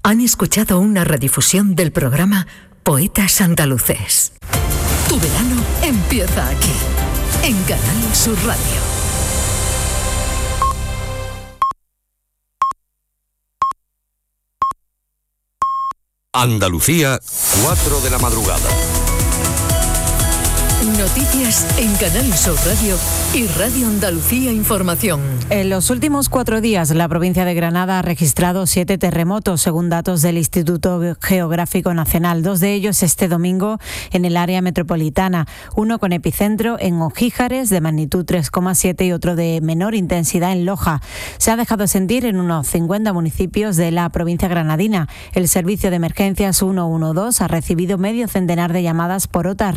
Han escuchado una redifusión del programa Poetas Andaluces. Tu verano empieza aquí, en Canal Sur Radio. Andalucía, 4 de la madrugada. Noticias en Canal Sur Radio y Radio Andalucía Información. En los últimos 4 días, la provincia de Granada ha registrado 7 terremotos, según datos del Instituto Geográfico Nacional. 2 de ellos este domingo en el área metropolitana. Uno con epicentro en Ogíjares, de magnitud 3,7, y otro de menor intensidad en Loja. Se ha dejado sentir en unos 50 municipios de la provincia granadina. El servicio de emergencias 112 ha recibido medio centenar de llamadas por otra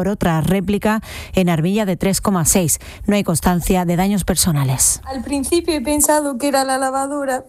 réplica en Armilla de 3,6. No hay constancia de daños personales. Al principio he pensado que era la lavadora,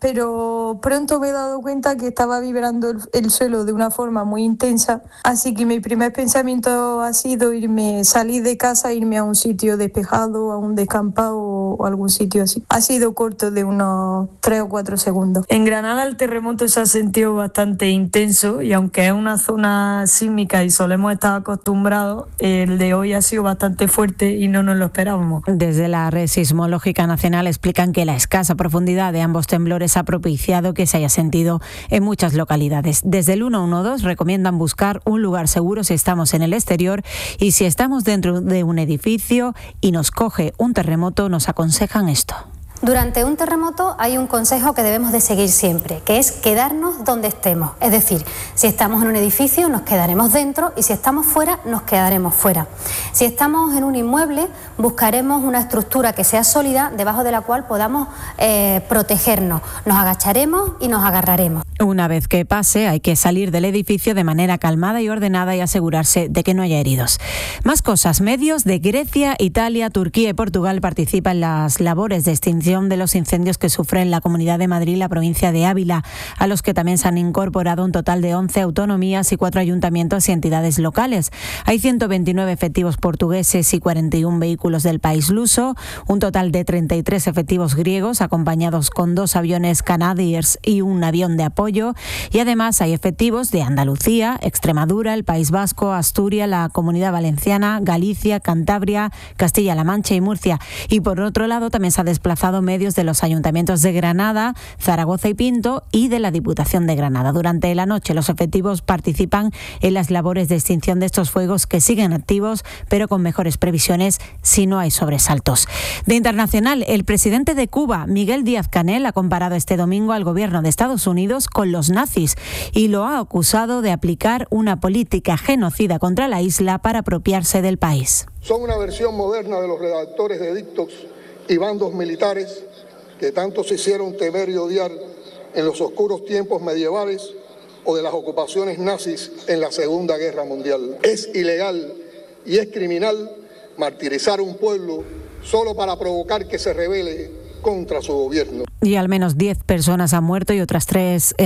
pero pronto me he dado cuenta que estaba vibrando el suelo de una forma muy intensa, así que mi primer pensamiento ha sido salir de casa, irme a un sitio despejado, a un descampado o algún sitio así. Ha sido corto, de unos 3 o 4 segundos. En Granada el terremoto se ha sentido bastante intenso, y aunque es una zona sísmica y solemos estar acostumbrados, el de hoy ha sido bastante fuerte y no nos lo esperábamos. Desde la Red Sismológica Nacional explican que la escasa profundidad de ambos temblores ha propiciado que se haya sentido en muchas localidades. Desde el 112 recomiendan buscar un lugar seguro si estamos en el exterior, y si estamos dentro de un edificio y nos coge un terremoto, nos aconsejan esto. Durante un terremoto hay un consejo que debemos de seguir siempre, que es quedarnos donde estemos. Es decir, si estamos en un edificio nos quedaremos dentro, y si estamos fuera nos quedaremos fuera. Si estamos en un inmueble, buscaremos una estructura que sea sólida, debajo de la cual podamos protegernos. Nos agacharemos y nos agarraremos. Una vez que pase, hay que salir del edificio de manera calmada y ordenada y asegurarse de que no haya heridos. Más cosas. Medios de Grecia, Italia, Turquía y Portugal participan en las labores de extinción de los incendios que sufren la Comunidad de Madrid y la provincia de Ávila, a los que también se han incorporado un total de 11 autonomías y 4 ayuntamientos y entidades locales. Hay 129 efectivos portugueses y 41 vehículos del país luso, un total de 33 efectivos griegos, acompañados con 2 aviones Canadair y un avión de apoyo, y además hay efectivos de Andalucía, Extremadura, el País Vasco, Asturias, la Comunidad Valenciana, Galicia, Cantabria, Castilla-La Mancha y Murcia. Y por otro lado también se ha desplazado medios de los ayuntamientos de Granada, Zaragoza y Pinto, y de la Diputación de Granada. Durante la noche los efectivos participan en las labores de extinción de estos fuegos, que siguen activos, pero con mejores previsiones si no hay sobresaltos. De internacional, el presidente de Cuba, Miguel Díaz-Canel, ha comparado este domingo al gobierno de Estados Unidos con los nazis y lo ha acusado de aplicar una política genocida contra la isla para apropiarse del país. Son una versión moderna de los redactores de edictos y bandos militares que tanto se hicieron temer y odiar en los oscuros tiempos medievales o de las ocupaciones nazis en la Segunda Guerra Mundial. Es ilegal y es criminal martirizar a un pueblo solo para provocar que se rebele contra su gobierno. Y al menos 10 personas han muerto y otras 23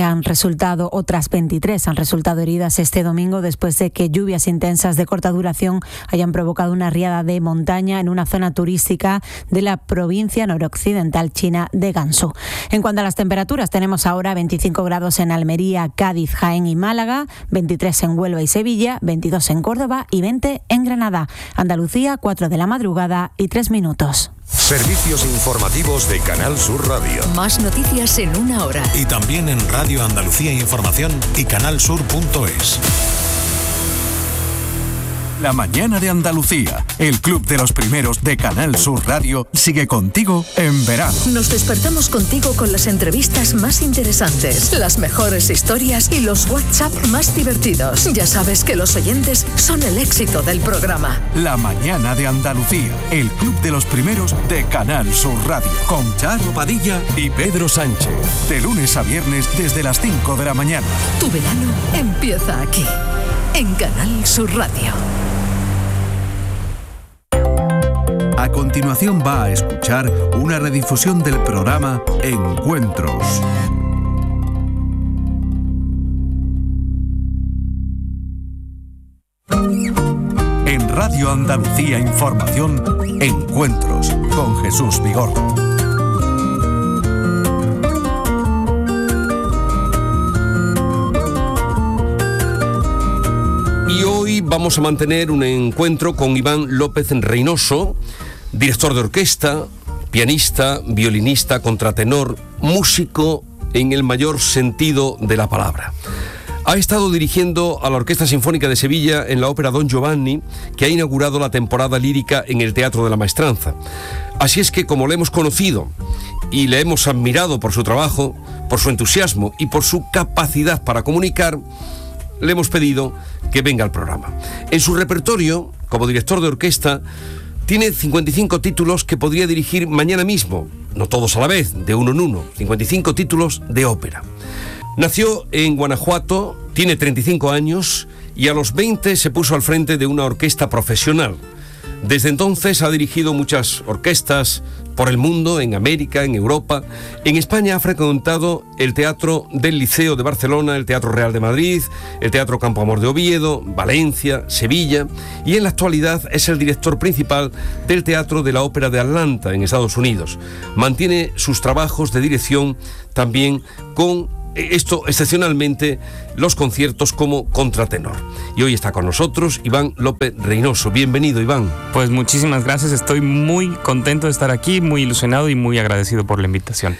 han resultado heridas este domingo, después de que lluvias intensas de corta duración hayan provocado una riada de montaña en una zona turística de la provincia noroccidental china de Gansu. En cuanto a las temperaturas, tenemos ahora 25 grados en Almería, Cádiz, Jaén y Málaga, 23 en Huelva y Sevilla, 22 en Córdoba y 20 en Granada. Andalucía, 4 de la madrugada y 3 minutos. Servicios informativos de Canal Sur Radio. Más noticias en una hora. Y también en Radio Andalucía Información y canalsur.es. La mañana de Andalucía, el club de los primeros de Canal Sur Radio, sigue contigo en verano. Nos despertamos contigo con las entrevistas más interesantes, las mejores historias y los WhatsApp más divertidos. Ya sabes que los oyentes son el éxito del programa. La mañana de Andalucía, el club de los primeros de Canal Sur Radio, con Charo Padilla y Pedro Sánchez. De lunes a viernes desde las 5 de la mañana. Tu verano empieza aquí, en Canal Sur Radio. A continuación va a escuchar una redifusión del programa Encuentros. En Radio Andalucía Información, Encuentros con Jesús Vigorra. vamos a mantener un encuentro con Iván López Reynoso, director de orquesta, pianista, violinista, contratenor, músico en el mayor sentido de la palabra. Ha estado dirigiendo a la Orquesta Sinfónica de Sevilla en la ópera Don Giovanni, que ha inaugurado la temporada lírica en el Teatro de la Maestranza. Así es que, como le hemos conocido y le hemos admirado por su trabajo, por su entusiasmo y por su capacidad para comunicar, le hemos pedido que venga al programa. En su repertorio, como director de orquesta, tiene 55 títulos que podría dirigir mañana mismo, no todos a la vez, de uno en uno, 55 títulos de ópera. Nació en Guanajuato, tiene 35 años y a los 20 se puso al frente de una orquesta profesional. Desde entonces ha dirigido muchas orquestas por el mundo, en América, en Europa. En España ha frecuentado el Teatro del Liceo de Barcelona, el Teatro Real de Madrid, el Teatro Campo Amor de Oviedo, Valencia, Sevilla, y en la actualidad es el director principal del Teatro de la Ópera de Atlanta, en Estados Unidos. Mantiene sus trabajos de dirección también con excepcionalmente los conciertos como contratenor. Y hoy está con nosotros Iván López Reynoso. Bienvenido, Iván. Pues muchísimas gracias, estoy muy contento de estar aquí, muy ilusionado y muy agradecido por la invitación.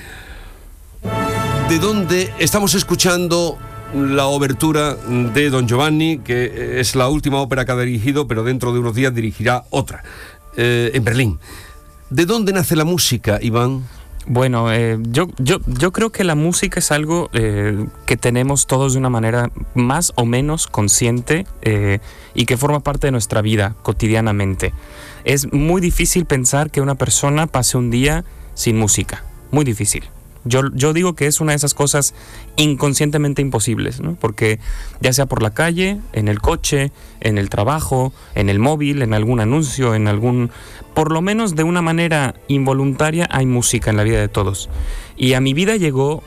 ¿De dónde estamos escuchando la obertura de Don Giovanni, que es la última ópera que ha dirigido, pero dentro de unos días dirigirá otra, en Berlín? ¿De dónde nace la música, Iván? Bueno, yo creo que la música es algo que tenemos todos de una manera más o menos consciente y que forma parte de nuestra vida cotidianamente. Es muy difícil pensar que una persona pase un día sin música, muy difícil. Yo digo que es una de esas cosas inconscientemente imposibles, ¿no? Porque ya sea por la calle, en el coche, en el trabajo, en el móvil, en algún anuncio, por lo menos de una manera involuntaria hay música en la vida de todos. Y a mi vida llegó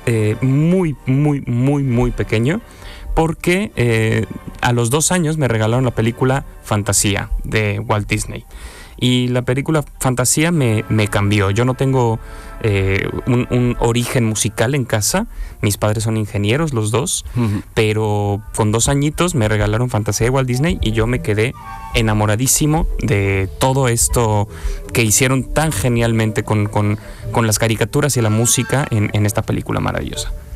muy pequeño, porque a los 2 años me regalaron la película Fantasía de Walt Disney. Y la película Fantasía me cambió. Yo no tengo un origen musical en casa. Mis padres son ingenieros los dos, pero con 2 añitos me regalaron Fantasía de Walt Disney y yo me quedé enamoradísimo de todo esto que hicieron tan genialmente con las caricaturas y la música en esta película maravillosa.